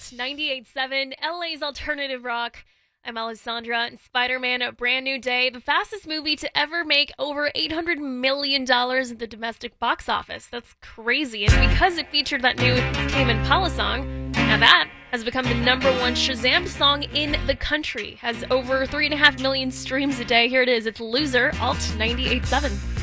98.7, LA's alternative rock. I'm Alessandra, and Spider-Man: A Brand New Day, the fastest movie to ever make over $800 million at the domestic box office. That's crazy. And because it featured that new Tame Impala song, now that has become the number one Shazam song in the country. Has over 3.5 million streams a day. Here it is. It's Loser, Alt 98.7.